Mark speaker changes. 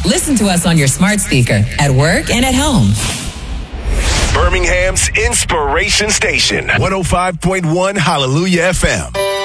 Speaker 1: Listen to us on your smart speaker, at work and at home.
Speaker 2: Birmingham's Inspiration Station, 105.1 Hallelujah FM.